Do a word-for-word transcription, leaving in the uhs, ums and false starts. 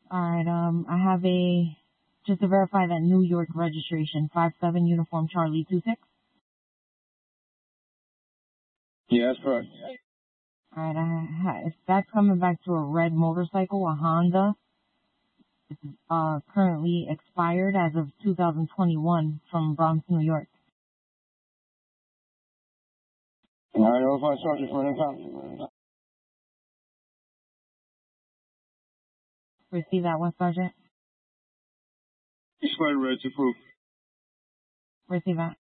Alright, um, I have a, just to verify that New York registration, five seven Uniform Charlie two six. Yeah, that's correct. Alright, I ha- if that's coming back to a red motorcycle, a Honda. It's uh, currently expired as of two thousand twenty-one from Bronx, New York. I don't know if I charge you for an encounter. Receive that one, Sergeant. Expired red to proof. Receive that.